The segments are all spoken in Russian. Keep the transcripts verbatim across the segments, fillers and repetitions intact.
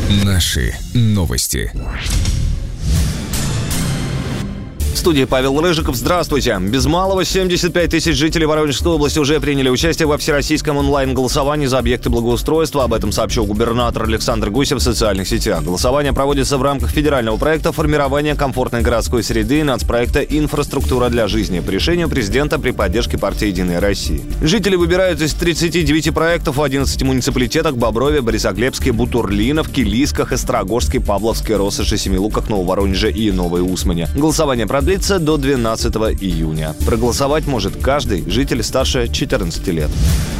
Наши новости. В студии Павел Рыжиков. Здравствуйте. Без малого семьдесят пять тысяч жителей Воронежской области уже приняли участие во всероссийском онлайн-голосовании за объекты благоустройства. Об этом сообщил губернатор Александр Гусев в социальных сетях. Голосование проводится в рамках федерального проекта формирования комфортной городской среды и нацпроекта «Инфраструктура для жизни» по решению президента при поддержке партии «Единая Россия». Жители выбирают из тридцати девяти проектов в одиннадцати муниципалитетах: Боброве, Борисоглебске, Бутурлиновке, Лисках, Острогожске, Павловске, Россоши, Семилуках, Нововоронеже и Новой Усмане. Голосование продлится до двенадцатого июня. Проголосовать может каждый житель старше четырнадцати лет.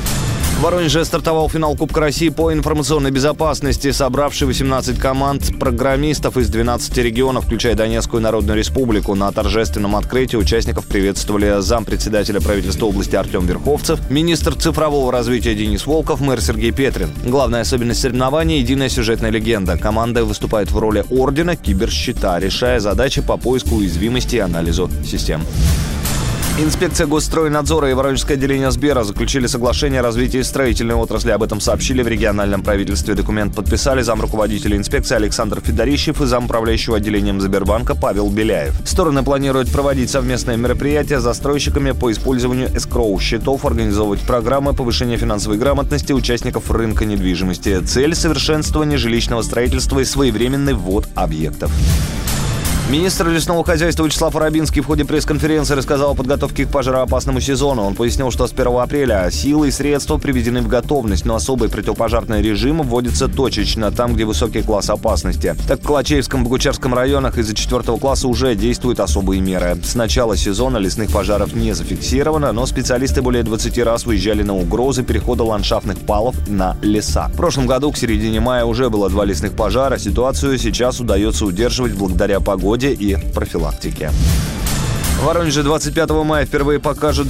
В Воронеже стартовал финал Кубка России по информационной безопасности, собравший восемнадцать команд программистов из двенадцати регионов, включая Донецкую Народную Республику. На торжественном открытии участников приветствовали зампредседателя правительства области Артем Верховцев, министр цифрового развития Денис Волков, мэр Сергей Петрин. Главная особенность соревнований – единая сюжетная легенда. Команда выступает в роли ордена киберщита, решая задачи по поиску уязвимости и анализу систем. Инспекция Госстройнадзора и Воронежское отделение Сбера заключили соглашение о развитии строительной отрасли. Об этом сообщили в региональном правительстве. Документ подписали замруководителя инспекции Александр Федорищев и замуправляющего отделением Сбербанка Павел Беляев. Стороны планируют проводить совместные мероприятия с застройщиками по использованию эскроу-счетов, организовывать программы повышения финансовой грамотности участников рынка недвижимости. Цель – совершенствование жилищного строительства и своевременный ввод объектов. Министр лесного хозяйства Вячеслав Арабинский в ходе пресс-конференции рассказал о подготовке к пожароопасному сезону. Он пояснил, что с первого апреля силы и средства приведены в готовность, но особый противопожарный режим вводится точечно, там, где высокий класс опасности. Так, в Калачеевском и Богучарском районах из-за четвертого класса уже действуют особые меры. С начала сезона лесных пожаров не зафиксировано, но специалисты более двадцати раз выезжали на угрозы перехода ландшафтных палов на леса. В прошлом году к середине мая уже было два лесных пожара. Ситуацию сейчас удается удерживать благодаря погоде и профилактике. В Воронеже двадцать пятого мая впервые покажут